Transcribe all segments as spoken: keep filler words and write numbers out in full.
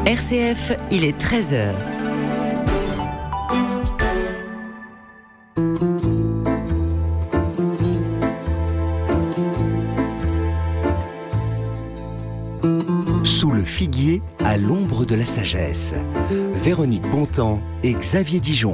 R C F, il est treize heures. Sous le figuier, à l'ombre de la sagesse. Véronique Bontemps et Xavier Dijon.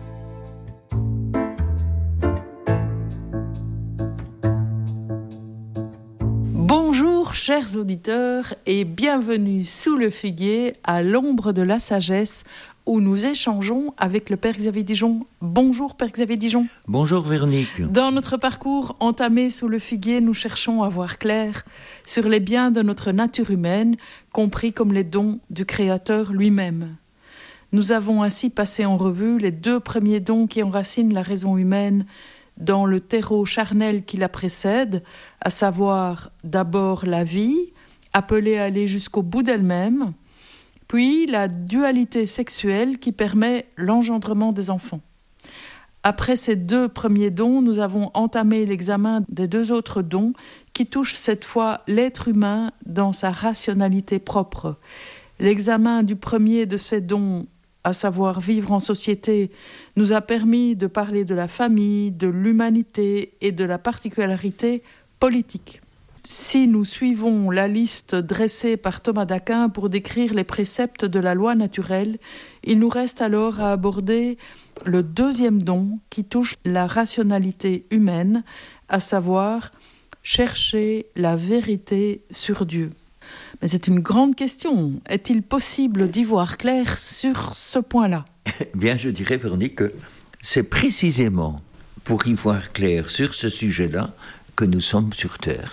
Bonjour chers auditeurs et bienvenue sous le figuier à l'ombre de la sagesse où nous échangeons avec le Père Xavier Dijon. Bonjour Père Xavier Dijon. Bonjour Véronique. Dans notre parcours entamé sous le figuier, nous cherchons à voir clair sur les biens de notre nature humaine, compris comme les dons du Créateur lui-même. Nous avons ainsi passé en revue les deux premiers dons qui enracinent la raison humaine dans le terreau charnel qui la précède, à savoir d'abord la vie, appelée à aller jusqu'au bout d'elle-même, puis la dualité sexuelle qui permet l'engendrement des enfants. Après ces deux premiers dons, nous avons entamé l'examen des deux autres dons qui touchent cette fois l'être humain dans sa rationalité propre. L'examen du premier de ces dons, à savoir vivre en société, nous a permis de parler de la famille, de l'humanité et de la particularité politique. Si nous suivons la liste dressée par Thomas d'Aquin pour décrire les préceptes de la loi naturelle, il nous reste alors à aborder le deuxième don qui touche la rationalité humaine, à savoir chercher la vérité sur Dieu. Mais c'est une grande question. Est-il possible d'y voir clair sur ce point-là ? Bien, je dirais, Véronique, que c'est précisément pour y voir clair sur ce sujet-là que nous sommes sur Terre.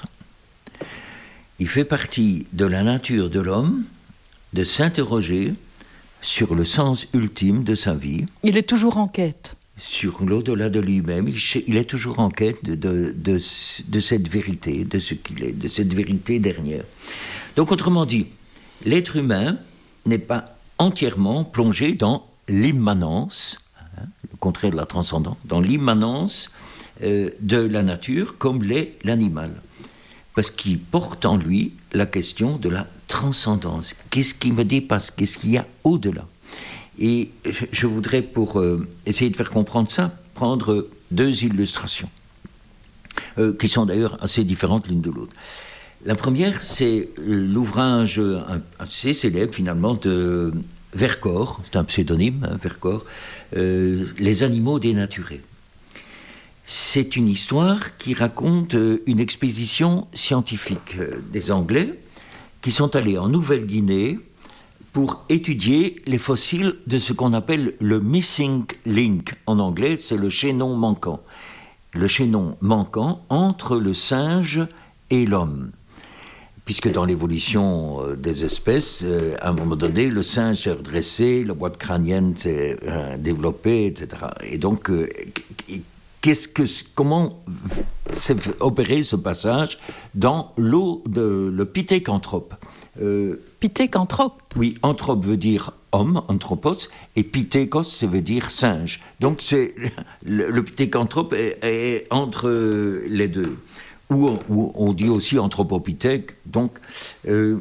Il fait partie de la nature de l'homme de s'interroger sur le sens ultime de sa vie. Il est toujours en quête. Sur l'au-delà de lui-même, il, il est toujours en quête de, de, de, de cette vérité, de ce qu'il est, de cette vérité dernière. Donc, autrement dit, l'être humain n'est pas entièrement plongé dans l'immanence, hein, le contraire de la transcendance, dans l'immanence euh, de la nature comme l'est l'animal. Parce qu'il porte en lui la question de la transcendance. Qu'est-ce qui me dépasse ? Qu'est-ce qu'il y a au-delà ? Et je, je voudrais, pour euh, essayer de faire comprendre ça, prendre deux illustrations, euh, qui sont d'ailleurs assez différentes l'une de l'autre. La première, c'est l'ouvrage assez célèbre, finalement, de Vercors, c'est un pseudonyme, hein, Vercors, euh, « Les animaux dénaturés ». C'est une histoire qui raconte une expédition scientifique des Anglais qui sont allés en Nouvelle-Guinée pour étudier les fossiles de ce qu'on appelle le missing link. En anglais, c'est le chaînon manquant. Le chaînon manquant entre le singe et l'homme. Puisque dans l'évolution des espèces, à un moment donné, le singe s'est redressé, la boîte crânienne s'est développée, et cetera. Et donc, qu'est-ce que, comment s'est opéré ce passage dans l'eau de le pithécanthrope euh, Pithécanthrope ? Oui, anthrope veut dire homme, anthropos, et pithékos, ça veut dire singe. Donc, c'est, le, le pithécanthrope est, est entre les deux. Ou on, ou on dit aussi anthropopithèque. Donc, euh,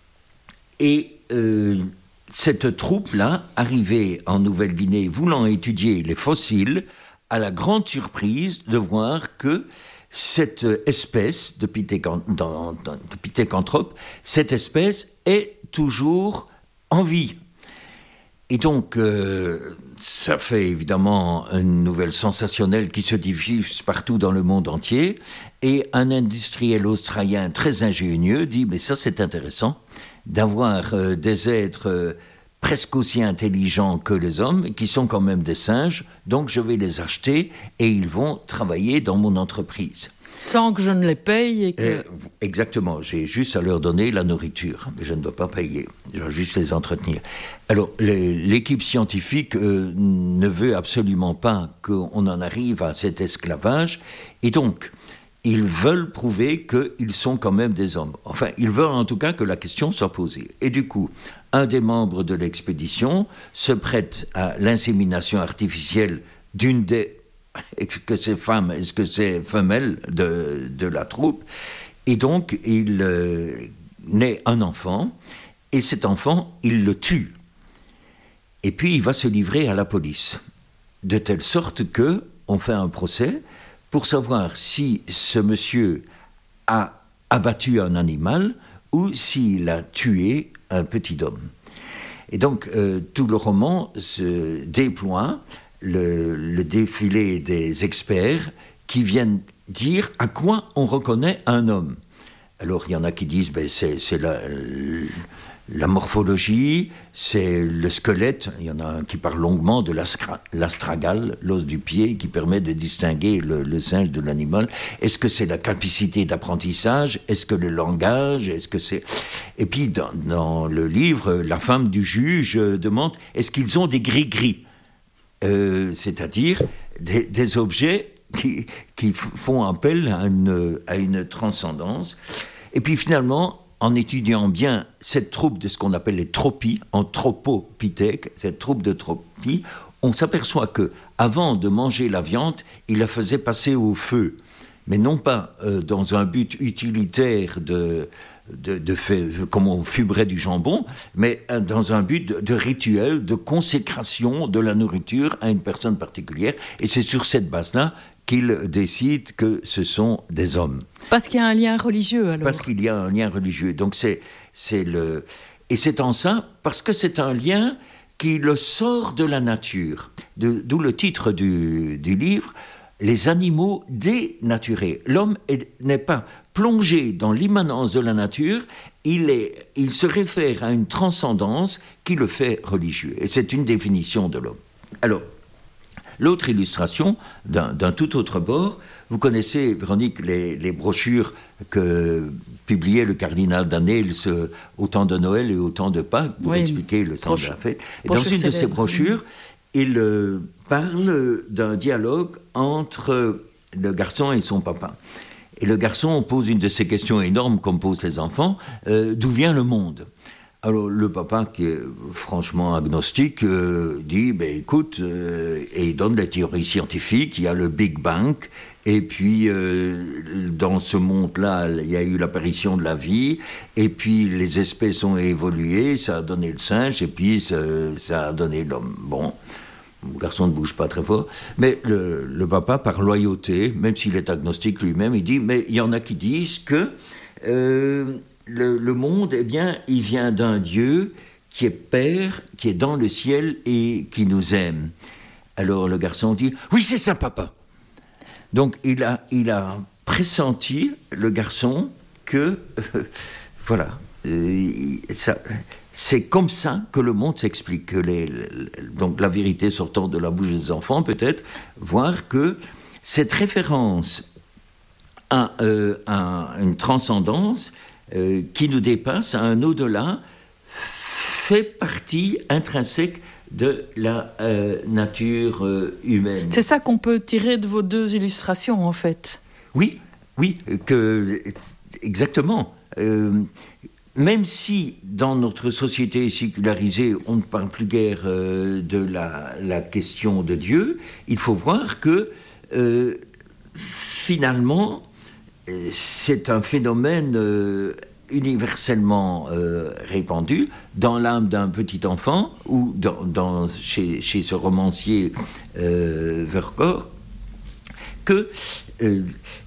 et euh, cette troupe-là, arrivée en Nouvelle-Guinée, voulant étudier les fossiles, a la grande surprise de voir que cette espèce de, pithécan, dans, dans, de pithécanthrope, cette espèce est toujours en vie. Et donc, euh, ça fait évidemment une nouvelle sensationnelle qui se diffuse partout dans le monde entier. Et un industriel australien très ingénieux dit « mais ça c'est intéressant d'avoir euh, des êtres euh, presque aussi intelligents que les hommes, qui sont quand même des singes, donc je vais les acheter et ils vont travailler dans mon entreprise. » Sans que je ne les paye et que... Euh, exactement, j'ai juste à leur donner la nourriture, mais je ne dois pas payer, je dois juste les entretenir. Alors, les, l'équipe scientifique euh, ne veut absolument pas qu'on en arrive à cet esclavage, et donc, ils veulent prouver qu'ils sont quand même des hommes. Enfin, ils veulent en tout cas que la question soit posée. Et du coup, un des membres de l'expédition se prête à l'insémination artificielle d'une des... Est-ce que c'est femme, est-ce que c'est femelle de, de la troupe ? Et donc, il euh, naît un enfant, Et cet enfant, il le tue. Et puis, il va se livrer à la police. De telle sorte qu'on fait un procès pour savoir si ce monsieur a abattu un animal ou s'il a tué un petit homme. Et donc, euh, tout le roman se déploie, le, le défilé des experts qui viennent dire à quoi on reconnaît un homme. Alors, il y en a qui disent, ben, c'est, c'est la, la morphologie, c'est le squelette. Il y en a un qui parle longuement de l'astra, l'astragale, l'os du pied, qui permet de distinguer le, le singe de l'animal. Est-ce que c'est la capacité d'apprentissage? Est-ce que le langage? Est-ce que c'est... Et puis, dans, dans le livre, la femme du juge demande, est-ce qu'ils ont des gris-gris? euh, C'est-à-dire des, des objets qui, qui font appel à une, à une transcendance. Et puis finalement, en étudiant bien cette troupe de ce qu'on appelle les tropies, anthropopithèques, cette troupe de tropies, on s'aperçoit que avant de manger la viande, il la faisait passer au feu, mais non pas euh, dans un but utilitaire de, de, de fait, comme on fumerait du jambon, mais euh, dans un but de, de rituel, de consécration de la nourriture à une personne particulière. Et c'est sur cette base-là qu'il décide que ce sont des hommes. Parce qu'il y a un lien religieux, alors. Parce qu'il y a un lien religieux. Donc c'est, c'est le... Et c'est en ça, parce que c'est un lien qui le sort de la nature. De, d'où le titre du, du livre, « Les animaux dénaturés ». L'homme est, n'est pas plongé dans l'immanence de la nature, il, est, il se réfère à une transcendance qui le fait religieux. Et c'est une définition de l'homme. Alors, l'autre illustration, d'un, d'un tout autre bord, vous connaissez, Véronique, les, les brochures que publiait le cardinal d'Annels au temps de Noël et au temps de Pâques, pour oui, expliquer le sens de la fête. Et dans une de ces brochures, il euh, parle d'un dialogue entre le garçon et son papa. Et le garçon pose une de ces questions énormes, comme posent les enfants, euh, d'où vient le monde ? Alors le papa, qui est franchement agnostique, euh, dit, ben, écoute, euh, et il donne les théories scientifiques, il y a le Big Bang, et puis euh, dans ce monde-là, il y a eu l'apparition de la vie, et puis les espèces ont évolué, ça a donné le singe, et puis ça, ça a donné l'homme. Bon, le garçon ne bouge pas très fort, mais le, le papa, par loyauté, même s'il est agnostique lui-même, il dit, mais il y en a qui disent que... Euh, Le, le monde, eh bien, il vient d'un Dieu qui est Père, qui est dans le ciel et qui nous aime. Alors le garçon dit, oui, c'est ça, papa. Donc il a, il a pressenti, le garçon, que, euh, voilà, euh, ça, c'est comme ça que le monde s'explique. Que les, les, donc la vérité sortant de la bouche des enfants, peut-être, voir que cette référence à, euh, à une transcendance, Euh, qui nous dépasse à un au-delà, fait partie intrinsèque de la euh, nature euh, humaine. C'est ça qu'on peut tirer de vos deux illustrations, en fait. Oui, oui, que, exactement. Euh, même si, dans notre société sécularisée, on ne parle plus guère euh, de la, la question de Dieu, il faut voir que, euh, finalement, c'est un phénomène euh, universellement euh, répandu dans l'âme d'un petit enfant ou dans, dans, chez, chez ce romancier euh, Vercors, que euh,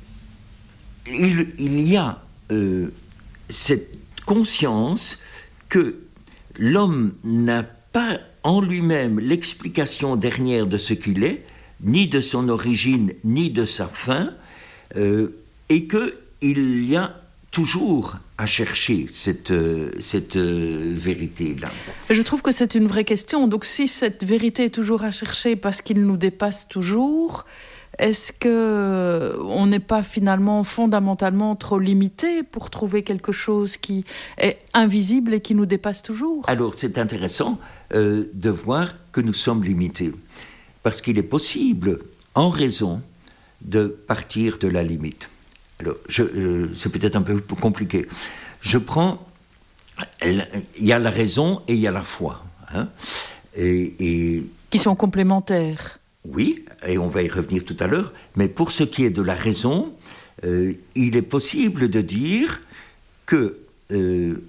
il, il y a euh, cette conscience que l'homme n'a pas en lui-même l'explication dernière de ce qu'il est, ni de son origine, ni de sa fin, euh, et qu'il y a toujours à chercher cette, cette vérité-là. Je trouve que c'est une vraie question. Donc si cette vérité est toujours à chercher parce qu'il nous dépasse toujours, est-ce qu'on n'est pas finalement fondamentalement trop limité pour trouver quelque chose qui est invisible et qui nous dépasse toujours ? Alors c'est intéressant euh, de voir que nous sommes limités. Parce qu'il est possible, en raison, de partir de la limite. Alors, je, euh, c'est peut-être un peu compliqué. Je prends... Il y a la raison et il y a la foi. Hein, et, et, qui sont complémentaires. Oui, et on va y revenir tout à l'heure. Mais pour ce qui est de la raison, euh, il est possible de dire que, euh,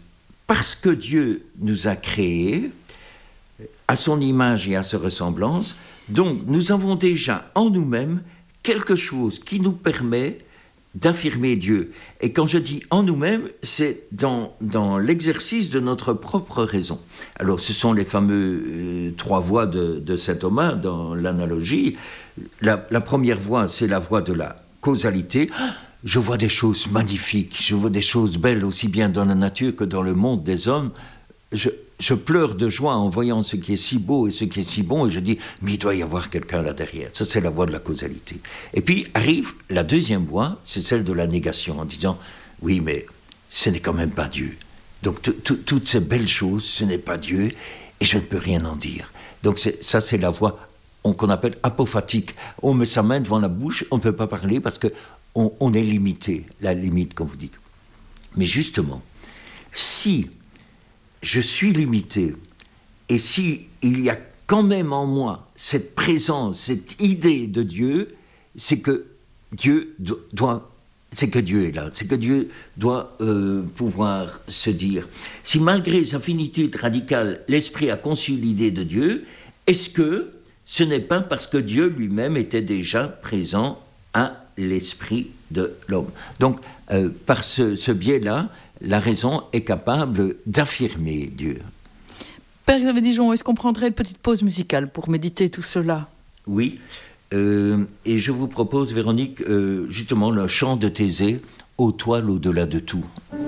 parce que Dieu nous a créés à son image et à sa ressemblance, donc nous avons déjà en nous-mêmes quelque chose qui nous permet d'affirmer Dieu. Et quand je dis en nous-mêmes, c'est dans, dans l'exercice de notre propre raison. Alors ce sont les fameux euh, trois voies de, de saint Thomas dans l'analogie. La, la première voie, c'est la voie de la causalité. Je vois des choses magnifiques, je vois des choses belles aussi bien dans la nature que dans le monde des hommes. Je, je pleure de joie en voyant ce qui est si beau et ce qui est si bon, et je dis, mais il doit y avoir quelqu'un là derrière. Ça, c'est la voie de la causalité. Et puis arrive la deuxième voie, c'est celle de la négation, en disant, oui, mais ce n'est quand même pas Dieu. Donc toutes ces belles choses, ce n'est pas Dieu, et je ne peux rien en dire. Donc c'est, ça, c'est la voie qu'on appelle apophatique. On met sa main devant la bouche, on ne peut pas parler parce qu'on on est limité, la limite, comme vous dites. Mais justement, si je suis limité, et si il y a quand même en moi cette présence, cette idée de Dieu, c'est que Dieu doit, c'est que Dieu est là, c'est que Dieu doit euh, pouvoir se dire. Si malgré sa finitude radicale, l'esprit a conçu l'idée de Dieu, est-ce que ce n'est pas parce que Dieu lui-même était déjà présent à l'esprit de l'homme? Donc, euh, par ce, ce biais-là, la raison est capable d'affirmer Dieu. Père Xavier Dijon, est-ce qu'on prendrait une petite pause musicale pour méditer tout cela? Oui, euh, et je vous propose, Véronique, euh, justement le chant de Thésée, « Ô toile au-delà de tout ».